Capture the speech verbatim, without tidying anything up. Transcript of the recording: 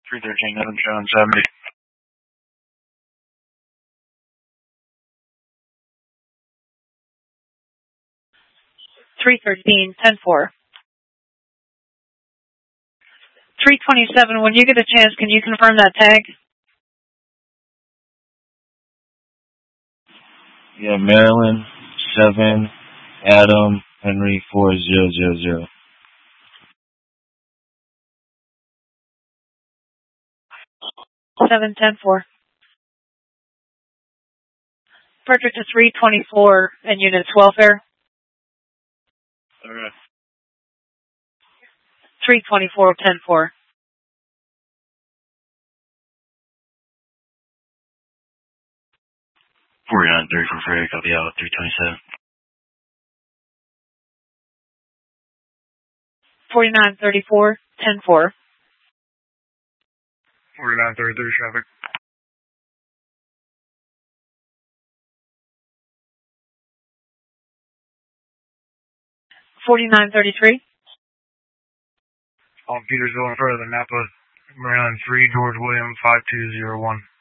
three thirteen, Adam Jones, seventy. three thirteen, ten four. three twenty-seven, when you get a chance, can you confirm that tag? Yeah, Maryland, seven, Adam, Henry, four zero zero zero. seven ten four. Frederick to three twenty-four and units welfare. Alright. three twenty-four, ten four. forty-nine thirty for Frederick, I'll be out at three twenty-seven. forty-nine thirty-four, ten four. forty-nine thirty-three traffic. forty-nine thirty-three. On Petersville in front of the Napa, Maryland three, George William, five two zero one.